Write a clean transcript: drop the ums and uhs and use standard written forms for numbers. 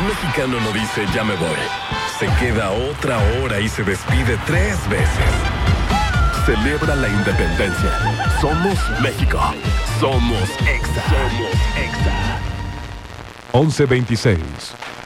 Un mexicano no dice ya me voy. Se queda otra hora y se despide 3 veces. Celebra la independencia. Somos México. Somos Exa. Somos Exa. 11:26.